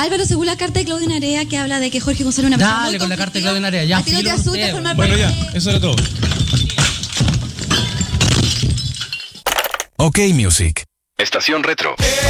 Álvaro, según la carta de Claudio Narea, que habla de que Jorge González es una persona Dale muy con la carta de conflictiva, Claudio Narea, ya. ¿a ti no te asusta formar Bueno, parte ya, eso era todo. OK Music. Estación Retro.